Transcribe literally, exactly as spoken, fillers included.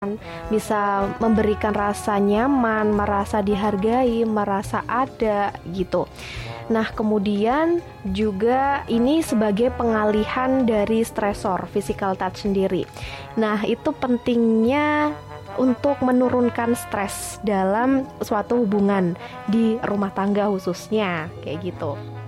bisa memberikan rasa nyaman, merasa dihargai, merasa ada gitu. Nah, kemudian juga ini sebagai pengalihan dari stresor physical touch sendiri. Nah, itu pentingnya untuk menurunkan stres dalam suatu hubungan di rumah tangga khususnya kayak gitu.